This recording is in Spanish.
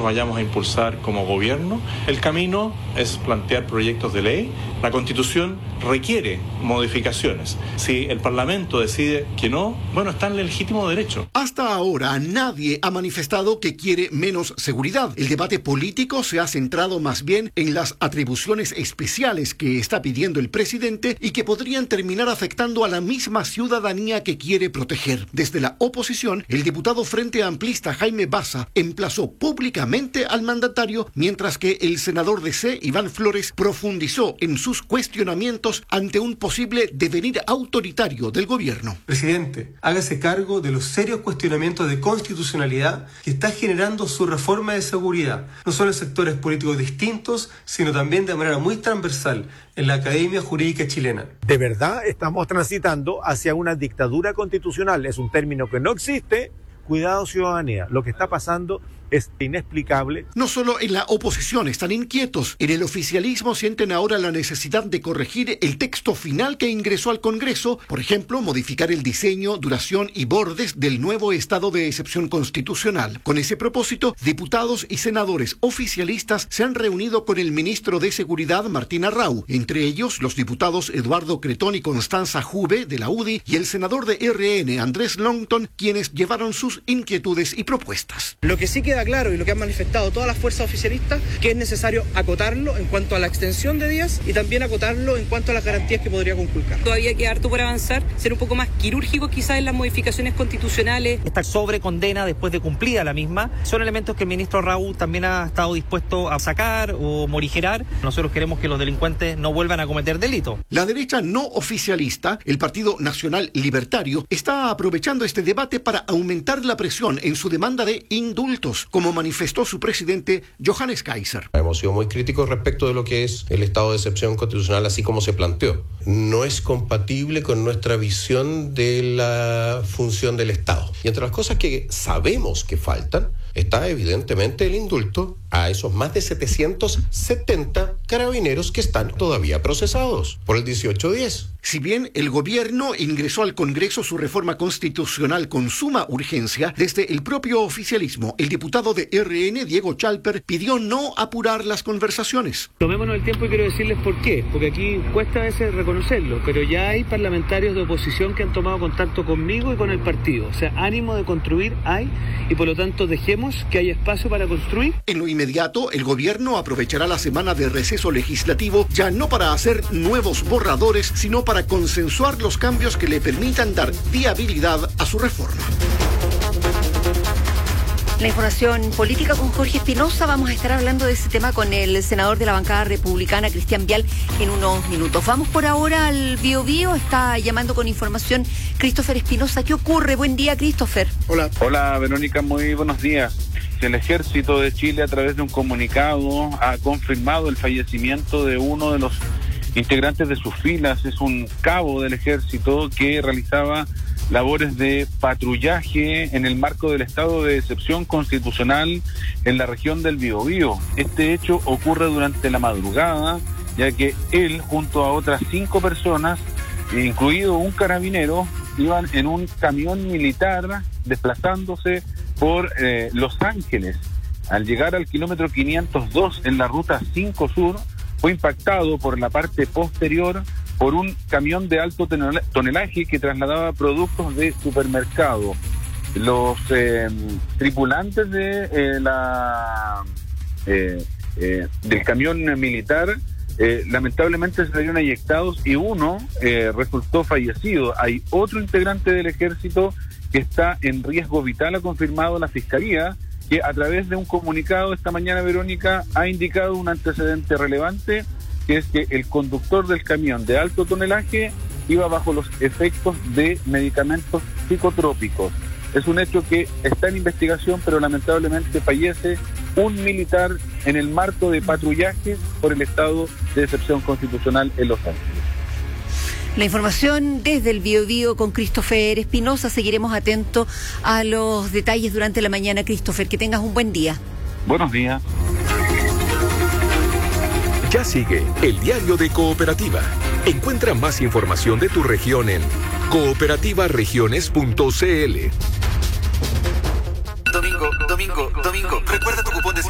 nosotros vayamos a impulsar como gobierno. El camino es plantear proyectos de ley. La Constitución requiere modificaciones. Si el Parlamento decide que no, bueno, está en el legítimo derecho. Hasta ahora nadie ha manifestado que quiere menos seguridad. El debate político se ha centrado más bien en las atribuciones especiales que está pidiendo el presidente y que podrían terminar afectando a la misma ciudadanía que quiere proteger. Desde la oposición, el diputado Frente Amplista Jaime Baza emplazó públicamente al mandatario, mientras que el senador de C, Iván Flores, profundizó en sus cuestionamientos ante un posible devenir autoritario del gobierno. Presidente, hágase cargo de los serios cuestionamientos de constitucionalidad que está generando su reforma de seguridad, no solo en sectores políticos distintos, sino también de manera muy transversal en la Academia Jurídica Chilena. ¿De verdad estamos transitando hacia una dictadura constitucional? Es un término que no existe. Cuidado, ciudadanía, lo que está pasando es inexplicable. No solo en la oposición están inquietos, en el oficialismo sienten ahora la necesidad de corregir el texto final que ingresó al Congreso, por ejemplo, modificar el diseño, duración y bordes del nuevo estado de excepción constitucional. Con ese propósito, diputados y senadores oficialistas se han reunido con el ministro de Seguridad, Martín Arrau, entre ellos los diputados Eduardo Cretón y Constanza Jube, de la UDI, y el senador de RN, Andrés Longton, quienes llevaron sus inquietudes y propuestas. Lo que sí queda claro y lo que han manifestado todas las fuerzas oficialistas, que es necesario acotarlo en cuanto a la extensión de días y también acotarlo en cuanto a las garantías que podría conculcar. Todavía queda harto por avanzar, ser un poco más quirúrgico quizás en las modificaciones constitucionales. Esta sobrecondena después de cumplida la misma son elementos que el ministro Raúl también ha estado dispuesto a sacar o morigerar. Nosotros queremos que los delincuentes no vuelvan a cometer delito. La derecha no oficialista, el Partido Nacional Libertario, está aprovechando este debate para aumentar la presión en su demanda de indultos, como manifestó su presidente Johannes Kaiser. Hemos sido muy críticos respecto de lo que es el estado de excepción constitucional así como se planteó. No es compatible con nuestra visión de la función del Estado. Y entre las cosas que sabemos que faltan, está evidentemente el indulto a esos más de 770 carabineros que están todavía procesados por el 1810. Si bien el gobierno ingresó al Congreso su reforma constitucional con suma urgencia, desde el propio oficialismo, el diputado de RN, Diego Chalper, pidió no apurar las conversaciones. Tomémonos el tiempo y quiero decirles por qué, porque aquí cuesta a veces reconocerlo, pero ya hay parlamentarios de oposición que han tomado contacto conmigo y con el partido. O sea, ánimo de construir hay, y por lo tanto dejemos que haya espacio para construir. En lo inmediato, el gobierno aprovechará la semana de receso legislativo ya no para hacer nuevos borradores, sino para consensuar los cambios que le permitan dar viabilidad a su reforma. La información política con Jorge Espinosa. Vamos a estar hablando de ese tema con el senador de la bancada republicana, Cristian Vial, en unos minutos. Vamos por ahora al Biobío. Está llamando con información Christopher Espinosa. ¿Qué ocurre? Buen día, Christopher. Hola. Hola, Verónica. Muy buenos días. El Ejército de Chile, a través de un comunicado, ha confirmado el fallecimiento de uno de los integrantes de sus filas. Es un cabo del Ejército que realizaba labores de patrullaje en el marco del estado de excepción constitucional en la región del Biobío. Este hecho ocurre durante la madrugada, ya que él, junto a otras 5 personas, incluido un carabinero, iban en un camión militar desplazándose por Los Ángeles. Al llegar al kilómetro 502 en la ruta 5 Sur, fue impactado por la parte posterior por un camión de alto tonelaje que trasladaba productos de supermercado. Los tripulantes de del camión militar lamentablemente salieron eyectados y uno resultó fallecido. Hay otro integrante del Ejército que está en riesgo vital, ha confirmado la Fiscalía, que a través de un comunicado esta mañana, Verónica, ha indicado un antecedente relevante, que es que el conductor del camión de alto tonelaje iba bajo los efectos de medicamentos psicotrópicos. Es un hecho que está en investigación, pero lamentablemente fallece un militar en el marco de patrullaje por el estado de excepción constitucional en Los Ángeles. La información desde el Biobío con Christopher Espinosa. Seguiremos atentos a los detalles durante la mañana, Christopher. Que tengas un buen día. Buenos días. Ya sigue el Diario de Cooperativa. Encuentra más información de tu región en cooperativaregiones.cl. Domingo, recuerda tu cupón de